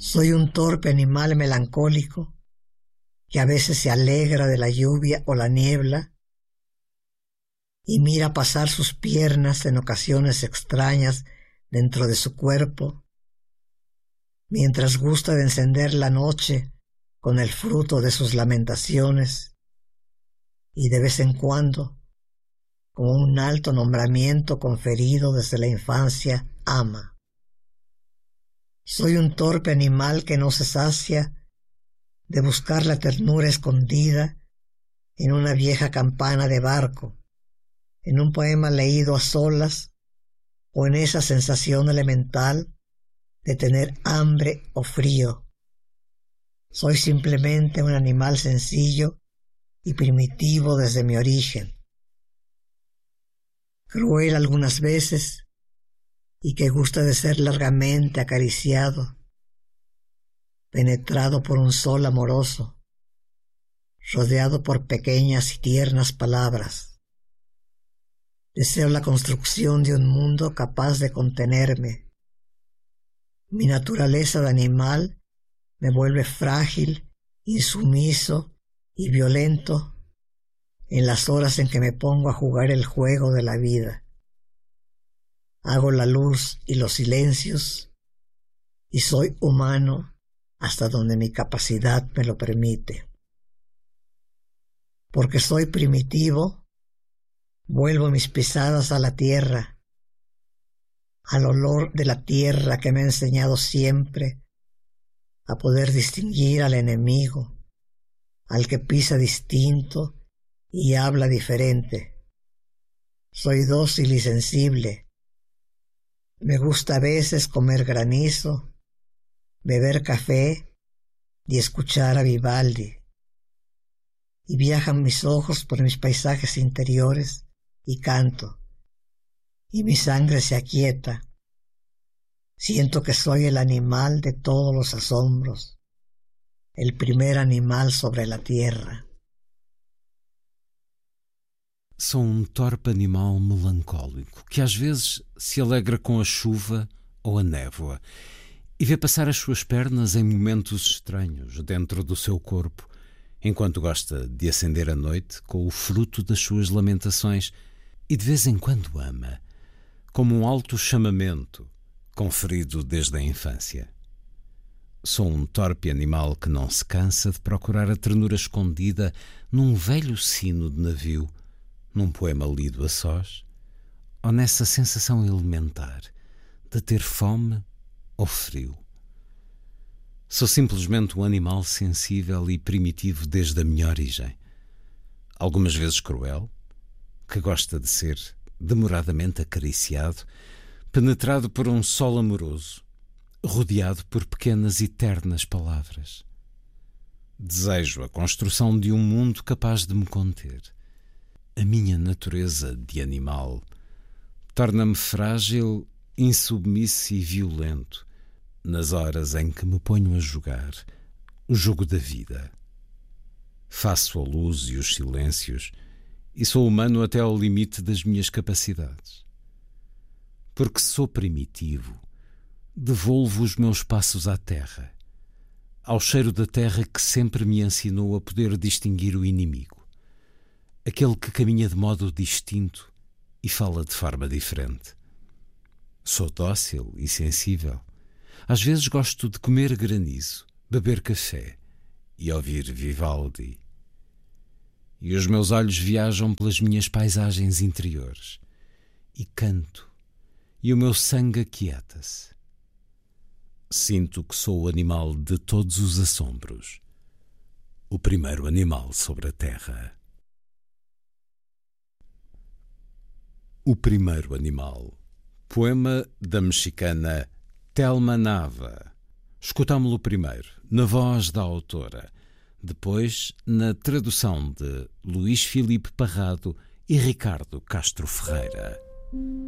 Soy un torpe animal melancólico que a veces se alegra de la lluvia o la niebla y mira pasar sus piernas en ocasiones extrañas dentro de su cuerpo, mientras gusta de encender la noche con el fruto de sus lamentaciones y de vez en cuando, como un alto nombramiento conferido desde la infancia, ama. Soy un torpe animal que no se sacia de buscar la ternura escondida en una vieja campana de barco, en un poema leído a solas o en esa sensación elemental de tener hambre o frío. Soy simplemente un animal sencillo y primitivo desde mi origen, cruel algunas veces y que gusta de ser largamente acariciado, penetrado por un sol amoroso, rodeado por pequeñas y tiernas palabras. Deseo la construcción de un mundo capaz de contenerme. Mi naturaleza de animal me vuelve frágil, insumiso y violento en las horas en que me pongo a jugar el juego de la vida. Hago la luz y los silencios y soy humano hasta donde mi capacidad me lo permite. Porque soy primitivo, vuelvo mis pisadas a la tierra, al olor de la tierra que me ha enseñado siempre a poder distinguir al enemigo, al que pisa distinto y habla diferente. Soy dócil y sensible. Me gusta a veces comer granizo, beber café y escuchar a Vivaldi. Y viajan mis ojos por mis paisajes interiores y canto. Y mi sangre se aquieta. Siento que soy el animal de todos los asombros, el primer animal sobre la tierra. Sou um torpe animal melancólico que às vezes se alegra com a chuva ou a névoa e vê passar as suas pernas em momentos estranhos dentro do seu corpo, enquanto gosta de acender a noite com o fruto das suas lamentações e de vez em quando ama, como um alto chamamento conferido desde a infância. Sou um torpe animal que não se cansa de procurar a ternura escondida num velho sino de navio, num poema lido a sós, ou nessa sensação elementar de ter fome ou frio. Sou simplesmente um animal sensível e primitivo desde a minha origem. Algumas vezes cruel, que gosta de ser demoradamente acariciado, penetrado por um sol amoroso, rodeado por pequenas e ternas palavras. Desejo a construção de um mundo capaz de me conter. A minha natureza de animal torna-me frágil, insubmisso e violento nas horas em que me ponho a jogar o jogo da vida. Faço a luz e os silêncios e sou humano até ao limite das minhas capacidades. Porque sou primitivo, devolvo os meus passos à terra, ao cheiro da terra que sempre me ensinou a poder distinguir o inimigo, aquele que caminha de modo distinto e fala de forma diferente. Sou dócil e sensível. Às vezes gosto de comer granizo, beber café e ouvir Vivaldi. E os meus olhos viajam pelas minhas paisagens interiores e canto, e o meu sangue aquieta-se. Sinto que sou o animal de todos os assombros, o primeiro animal sobre a terra. O primeiro animal. Poema da mexicana Thelma Nava. Escutámo-lo primeiro na voz da autora, depois na tradução de Luís Filipe Parrado e Ricardo Castro Ferreira.